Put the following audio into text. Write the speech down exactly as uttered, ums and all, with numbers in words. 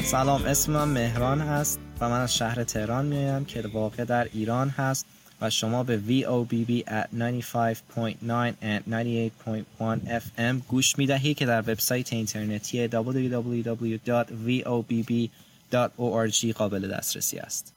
سلام، اسم من مهران هست و من از شهر تهران میایم که واقع در ایران هست و شما به وی او بی بی at ninety-five point nine and ninety-eight point one اف ام گوش میدهی که در وبسایت اینترنتی دبلیو دبلیو دبلیو دات وی او بی بی دات او آر جی قابل دسترسی است.